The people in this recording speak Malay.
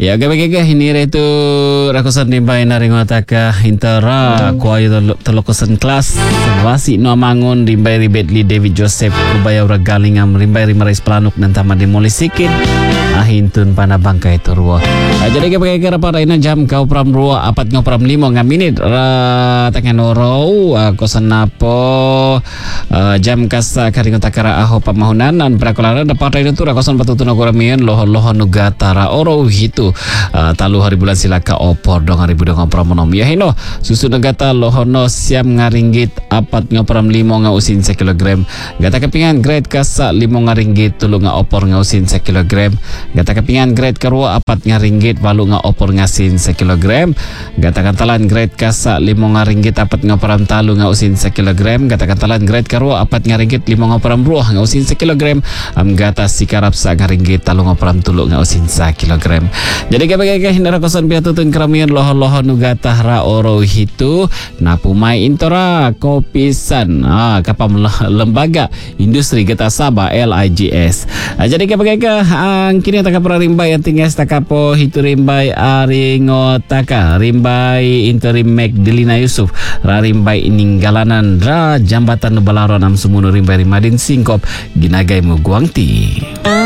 Ya gabe ini itu rakusan rimbay na ringotaka intera kuayo telokosan kelas wasi no mangun rimbay ribetli David Joseph kubaya ura galingam rimbay rimarais planuk dan tama demoli sikit ahintun pana bangkai itu ruo. Jadi gabe para ina jam kau pram ruo apat ngopram 5 ngaminit tangan orau kosan napo jam kasa karingotakara aho pamahunan dan prakolaran dapat itu rakusan patutuna kuramian loho nugatara orau hitu talu hari bulan silaka opor dong hari budong opramonom ya hino susu negata lohono siam ngaringgit apat ngopram 5 ngausin sekilogram gata kepingan grade kasa 5 ngaringgit tulu ngaopor ngausin sekilogram gata kepingan grade karua apat ngaringgit walu ngaopor ngasin sekilogram gata kantalan grade kasa 5 ngaringgit apat ngopram talu ngausin sekilogram gata kantalan grade karua apat ngaringgit 5 ngopram ruah ngausin sekilogram gata sikarap sa ngaringgit talu ngopram tulu ngausin sekilogram. Jadi kapag hindara kosan piatutun keramian loho nugatah ra oro hitu napumai intora kopisan kapam lembaga industri geta Sabah LIGS. Jadi kapag kini taka pra rimbay ang tingas takapo hitu rimbay aringo taka rimbay interim Magdalena Yusuf ra rimbay ininggalanan ra jambatan balaron am sumuno rimbay rimadin singkop ginagay mo guangti.